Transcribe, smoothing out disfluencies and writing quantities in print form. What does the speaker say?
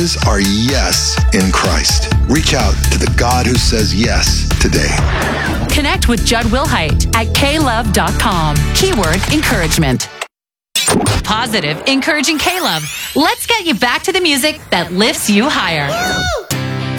Are yes in Christ. Reach out to the God who says yes today. Connect with Judd Wilhite at klove.com. Keyword encouragement. Positive, encouraging K-Love. Let's get you back to the music that lifts you higher.